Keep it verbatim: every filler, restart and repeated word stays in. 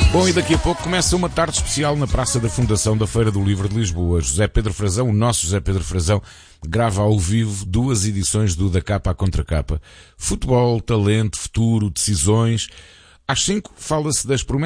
Bom, e daqui a pouco começa uma tarde especial na Praça da Fundação da Feira do Livro de Lisboa. José Pedro Frazão, o nosso José Pedro Frazão, grava ao vivo duas edições do Da Capa à Contracapa. Futebol, talento, futuro, decisões. Às cinco fala-se das promessas